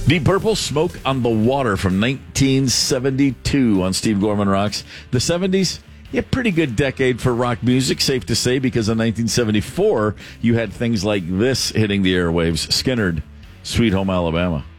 Deep Purple, Smoke on the Water from 1972 on Steve Gorman Rocks. The 70s, yeah, pretty good decade for rock music, safe to say, because in 1974, you had things like this hitting the airwaves. Skynyrd, Sweet Home Alabama.